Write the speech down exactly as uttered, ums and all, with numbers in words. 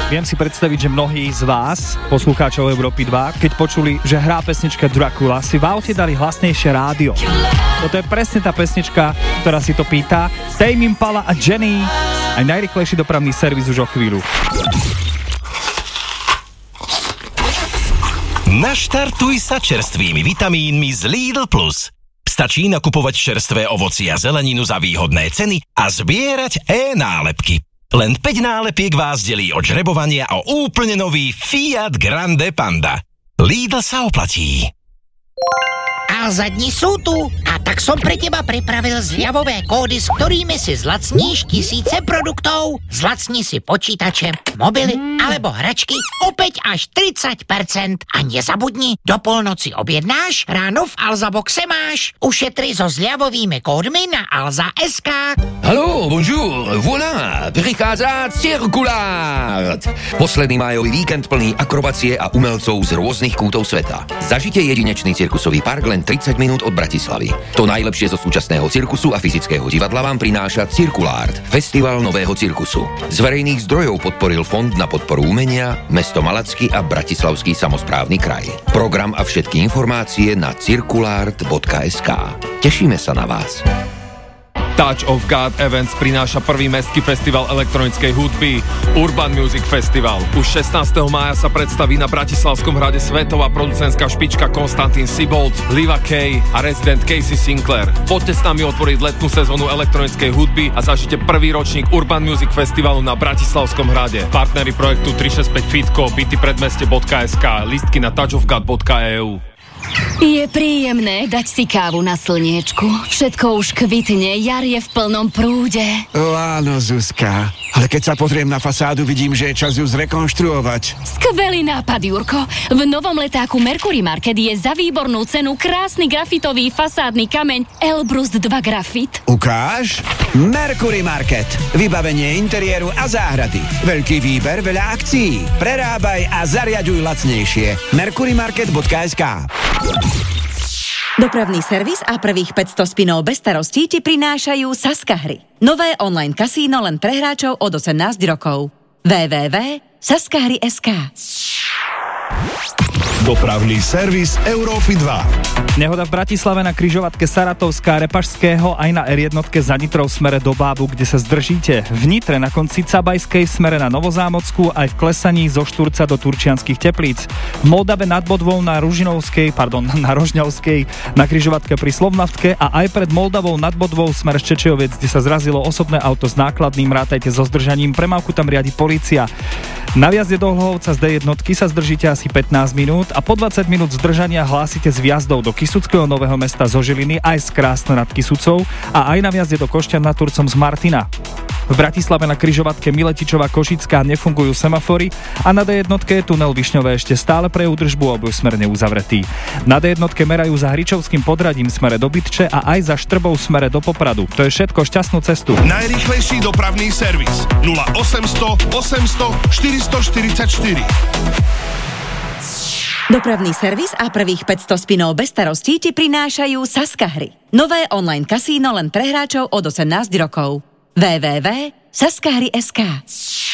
Viem si predstaviť, že mnohí z vás, poslucháčov Európy dva, keď počuli, že hrá pesnička Dracula, si v aute dali hlasnejšie rádio. Toto je presne tá pesnička, ktorá si to pýta. Tame Impala a Jenny. Aj najrýchlejší dopravný servis už o chvíľu. Naštartuj sa čerstvými vitamínmi z Lidl Plus. Stačí nakupovať čerstvé ovocie a zeleninu za výhodné ceny a zbierať e-nálepky. Len päť nálepiek vás delí od žrebovania o úplne nový Fiat Grande Panda. Lidl sa oplatí. Alza dni sú tu a tak som pre teba pripravil zľavové kódy, s ktorými si zlacníš tisíce produktov. Zlacni si počítače, mobily alebo hračky opäť až tridsať percent. A nezabudni, do polnoci objednáš, ráno v Alza Boxe máš. Ušetri so zľavovými kódmi na alza bodka es ká. Haló, bonjour, voilà, prichádza Circulart. Posledný májový víkend plný akrobácie a umelcov z rôznych kútov sveta. Zažite jedinečný cirkusový park len tridsať minút od Bratislavy. To najlepšie zo súčasného cirkusu a fyzického divadla vám prináša Circulart, festival nového cirkusu. Z verejných zdrojov podporil Fond na podporu umenia, mesto Malacky a Bratislavský samosprávny kraj. Program a všetky informácie na circulart bodka es ká. Tešíme sa na vás. Touch of God Events prináša prvý mestský festival elektronickej hudby Urban Music Festival. Už šestnásteho mája sa predstaví na Bratislavskom hrade svetová producentská špička Konstantín Sibold, Liva K a rezident Casey Sinclair. Poďte s nami otvoriť letnú sezónu elektronickej hudby a zažite prvý ročník Urban Music Festivalu na Bratislavskom hrade. Partneri projektu tri šesť päť Fitko, byty predmeste bodka es ká, listky na touch of god bodka e u. Je príjemné dať si kávu na slniečku. Všetko už kvitne, jar je v plnom prúde. O, áno, Zuzka. Ale keď sa pozriem na fasádu, vidím, že je čas ju zrekonštruovať. Skvelý nápad, Jurko. V novom letáku Mercury Market je za výbornú cenu krásny grafitový fasádny kameň Elbrus dva Grafit. Ukáž? Mercury Market. Vybavenie interiéru a záhrady. Veľký výber, veľa akcií. Prerábaj a zariaďuj lacnejšie. mercury market bodka es ká. Dopravný servis a prvých päťsto spinov bez starostí ti prinášajú Saska hry. Nové online kasíno len pre hráčov od osemnásť rokov. w w w bodka saska hry bodka es ká. Dopravný servis Európy dva. Nehoda v Bratislave na križovatke Saratovská Repašského aj na er jedna za Nitrou v smere do Bábu, kde sa zdržíte. V Nitre na konci Cabajskej v smere na Novozámockú aj v klesaní zo Štúrca do Turčianskych Teplíc. V Moldave nad Bodvou na Ružinovskej, pardon, na Rožňavskej na križovatke pri Slovnaftke a aj pred Moldavou nad Bodvou smer Ščečejovec, kde sa zrazilo osobné auto s nákladným, rátajte so zdržaním. Premávku tam riadi polícia. Na vjazde do Hlohovca z dé jedna sa zdržíte asi pätnásť minút a po dvadsať minút zdržania hlásite z vjazdov do Kysuckého Nového Mesta zo Žiliny aj z Krásna nad Kysucou a aj na vjazde do Košťan nad Turcom z Martina. V Bratislave na križovatke Miletičova Košická nefungujú semafory a na dé jedna je tunel Višňové ešte stále pre údržbu obojsmerne uzavretý. Na dé jedna merajú za Hričovským Podradím smere do Bytče a aj za Štrbou smere do Popradu. To je všetko, šťastnú cestu. Najrýchlejší dopravný servis nula osemsto osemsto štyristo štyridsaťštyri. Dopravný servis a prvých päťsto spinov bez starostí ti prinášajú Saska hry. Nové online kasíno len pre hráčov od osemnásť rokov. w w w bodka saska hry bodka es ká.